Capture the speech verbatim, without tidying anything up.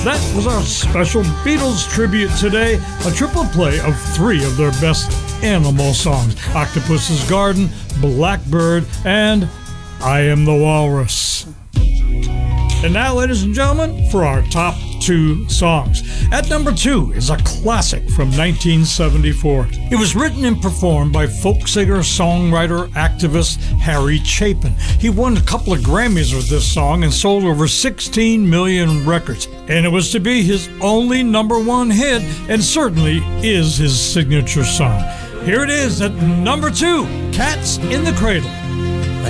That was our special Beatles tribute today, a triple play of three of their best animal songs, Octopus's Garden, Blackbird, and I Am the Walrus. And now, ladies and gentlemen, for our top two songs. At number two is a classic from nineteen seventy-four. It was written and performed by folk singer, songwriter, activist Harry Chapin. He won a couple of Grammys with this song and sold over sixteen million records. And it was to be his only number one hit, and certainly is his signature song. Here it is at number two, Cats in the Cradle.